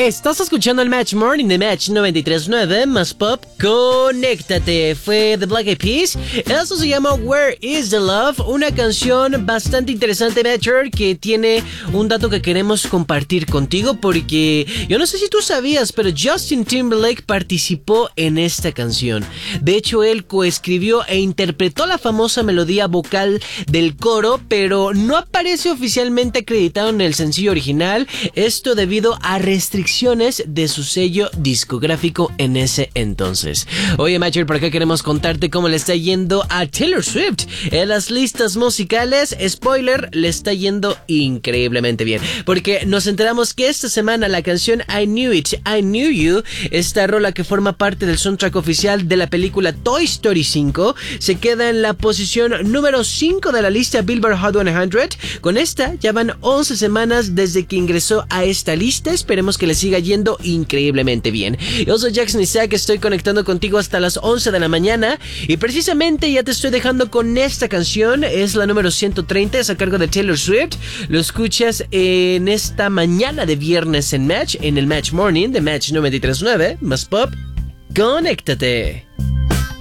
Estás escuchando el Match Morning de Match 93.9 más Pop. Conéctate. Fue The Black Eyed Peas. Eso se llama Where Is the Love. Una canción bastante interesante, Matcher, que tiene un dato que queremos compartir contigo, porque yo no sé si tú sabías, pero Justin Timberlake participó en esta canción. De hecho, él coescribió e interpretó la famosa melodía vocal del coro, pero no aparece oficialmente acreditado en el sencillo original. Esto debido a restricciones de su sello discográfico en ese entonces. Oye, Matcher, por acá queremos contarte cómo le está yendo a Taylor Swift en las listas musicales. Spoiler, le está yendo increíblemente bien, porque nos enteramos que esta semana la canción I Knew It, I Knew You, esta rola que forma parte del soundtrack oficial de la película Toy Story 5, se queda en la posición número 5 de la lista Billboard Hot 100. Con esta ya van 11 semanas desde que ingresó a esta lista. Esperemos que le siga yendo increíblemente bien. Yo soy Jackson Isaac, estoy conectando contigo hasta las 11 de la mañana y precisamente ya te estoy dejando con esta canción. Es la número 130, es a cargo de Taylor Swift. Lo escuchas en esta mañana de viernes en Match, en el Match Morning de Match 93.9 más Pop. Conéctate.